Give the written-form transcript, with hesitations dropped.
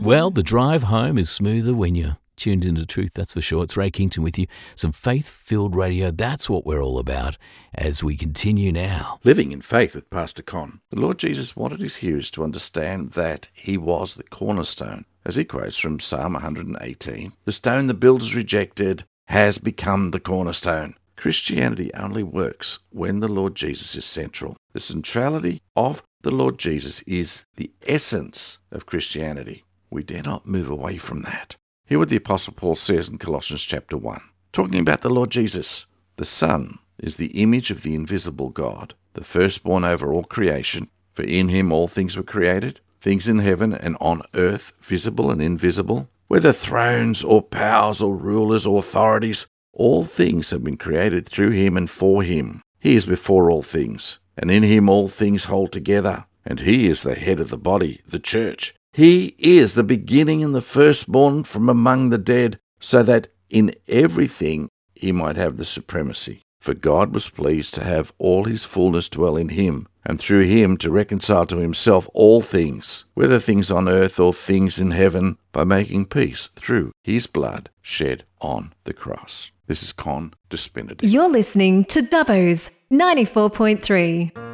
Well, the drive home is smoother when you're tuned into truth, that's for sure. It's Ray Kington with you. Some faith-filled radio, that's what we're all about as we continue now. Living in Faith with Pastor Con. The Lord Jesus wanted his hearers to understand that he was the cornerstone. As he quotes from Psalm 118, the stone the builders rejected has become the cornerstone. Christianity only works when the Lord Jesus is central. The centrality of the Lord Jesus is the essence of Christianity. We dare not move away from that. Hear what the Apostle Paul says in Colossians chapter 1. Talking about the Lord Jesus, the Son is the image of the invisible God, the firstborn over all creation, for in him all things were created, things in heaven and on earth, visible and invisible, whether thrones or powers or rulers or authorities, all things have been created through him and for him. He is before all things, and in him all things hold together, and he is the head of the body, the church. He is the beginning and the firstborn from among the dead, so that in everything he might have the supremacy. For God was pleased to have all his fullness dwell in him, and through him to reconcile to himself all things, whether things on earth or things in heaven, by making peace through his blood shed on the cross. This is Con Despinity. You're listening to Dubbo's 94.3.